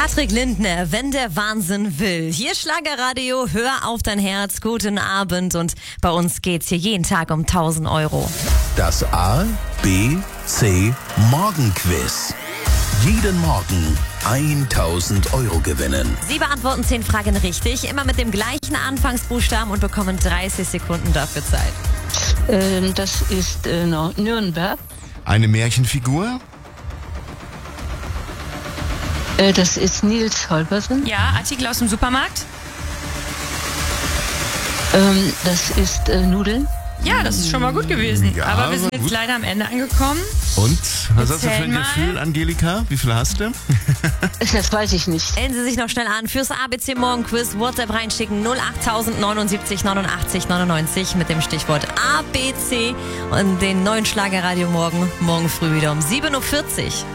Patrick Lindner, wenn der Wahnsinn will. Hier Schlagerradio, hör auf dein Herz, guten Abend und bei uns geht's hier jeden Tag um 1.000 Euro. Das A, B, C Morgenquiz. Jeden Morgen 1.000 Euro gewinnen. Sie beantworten 10 Fragen richtig, immer mit dem gleichen Anfangsbuchstaben und bekommen 30 Sekunden dafür Zeit. Das ist Nürnberg. Eine Märchenfigur? Das ist Nils Holgersen. Ja, Artikel aus dem Supermarkt? Das ist Nudeln. Ja, das ist schon mal gut gewesen. Ja, aber wir sind war jetzt gut. leider am Ende angekommen. Und? Was hast du für zähl ein mal. Gefühl, Angelika? Wie viel hast du? Das weiß ich nicht. Melden Sie sich noch schnell an fürs ABC Morgenquiz. WhatsApp reinschicken 08000 79 89 99 mit dem Stichwort ABC und den neuen Schlagerradio morgen früh wieder um 7.40 Uhr.